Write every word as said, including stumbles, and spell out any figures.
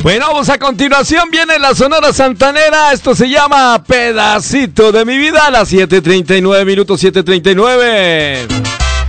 Bueno, vamos a continuación, viene la Sonora Santanera, esto se llama Pedacito de mi vida, a las siete treinta y nueve minutos, siete treinta y nueve.